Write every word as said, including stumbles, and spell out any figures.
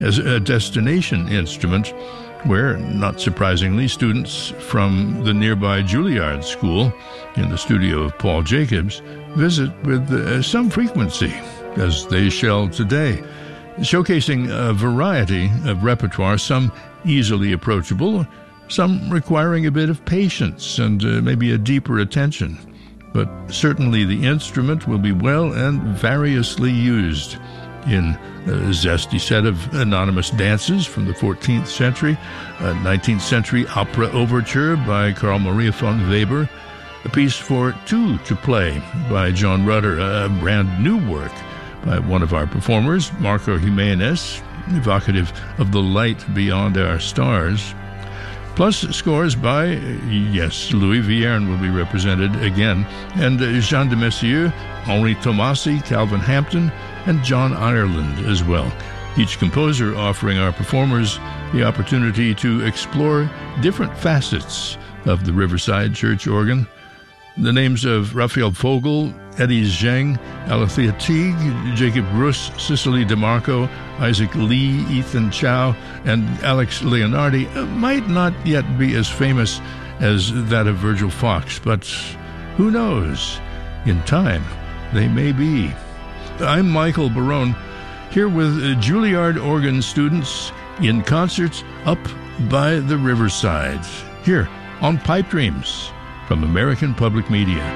as a destination instrument where, not surprisingly, students from the nearby Juilliard School, in the studio of Paul Jacobs, visit with uh, some frequency, as they shall today, showcasing a variety of repertoire, some easily approachable, some requiring a bit of patience and uh, maybe a deeper attention. But certainly the instrument will be well and variously used in a zesty set of anonymous dances from the fourteenth century, a nineteenth century opera overture by Carl Maria von Weber, a piece for two to play by John Rutter, a brand new work by one of our performers, Marco Jimenez, evocative of the light beyond our stars, plus scores by, yes, Louis Vierne will be represented again, and Jean de Messier, Henri Tomasi, Calvin Hampton, and John Ireland as well, each composer offering our performers the opportunity to explore different facets of the Riverside Church organ. The names of Raphael Vogel, Eddie Zheng, Alethea Teague, Jacob Gruss, Cicely DeMarco, Isaac Lee, Ethan Chow, and Alex Leonardi might not yet be as famous as that of Virgil Fox, but who knows? In time, they may be. I'm Michael Barone, here with Juilliard organ students in concerts up by the Riverside, here on Pipe Dreams from American Public Media.